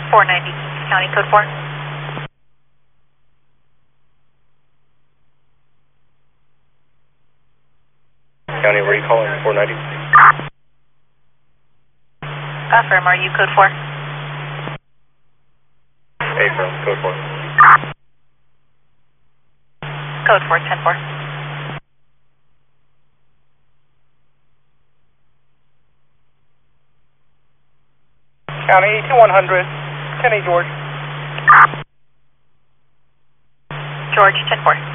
490, County Code 4. County, where are you calling? 490? Affirm, are you Code 4? Affirm, Code 4. Code 4, 10-4. County, 2100, Kenny George. George, 10-4.